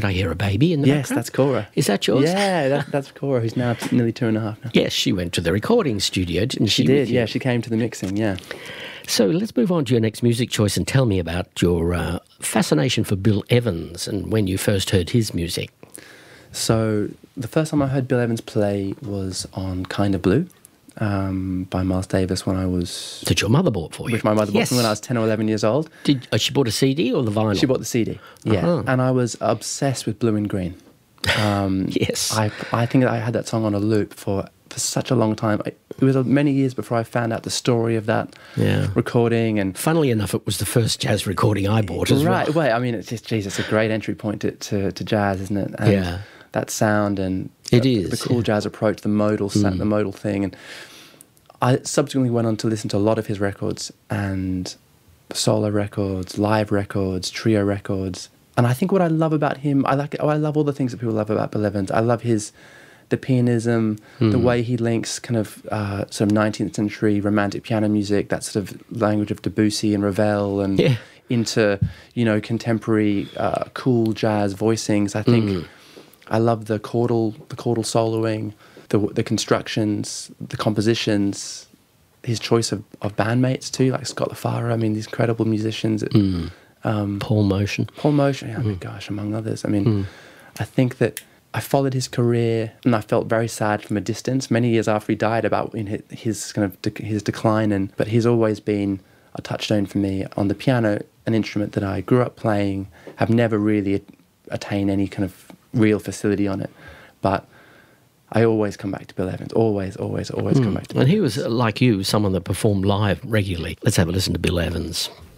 Did I hear a baby in the Yes, background? that's Cora. Is that yours? Yeah, that's Cora, who's now nearly 2.5 now. Yes, she went to the recording studio, didn't she? She did, with you? yeah. She came to the mixing, yeah. So let's move on to your next music choice and tell me about your fascination for Bill Evans and when you first heard his music. So the first time I heard Bill Evans play was on Kinda Blue by Miles Davis when I was... That your mother bought for you? Which my mother bought Yes. for me when I was 10 or 11 years old. Did she bought a CD or the vinyl? She bought the CD, yeah. Uh-huh. And I was obsessed with Blue and Green. Yes. I think that I had that song on a loop for such a long time. It was many years before I found out the story of that recording. And funnily enough, it was the first jazz recording I bought as well. right, well, I mean, it's just, geez, it's a great entry point to jazz, isn't it? And Yeah. that sound and It is, the cool jazz approach, the modal the modal thing. And I subsequently went on to listen to a lot of his records and solo records, live records, trio records. And I think what I love about him, I love all the things that people love about Bill Evans. I love the pianism, the way he links kind of sort of 19th century romantic piano music, that sort of language of Debussy and Ravel, and into, you know, contemporary cool jazz voicings. I think I love the chordal soloing, the constructions, the compositions, his choice of bandmates too, like Scott LaFaro. I mean, these incredible musicians. Paul Motion. Paul Motion, yeah, I mean, gosh, among others. I mean, I think that I followed his career and I felt very sad from a distance many years after he died about in his kind of his decline. But he's always been a touchstone for me on the piano, an instrument that I grew up playing, have never really attained any kind of real facility on it. But I always come back to Bill Evans, always come back to Bill And he Evans. was, like you, someone that performed live regularly. Let's have a listen to Bill Evans.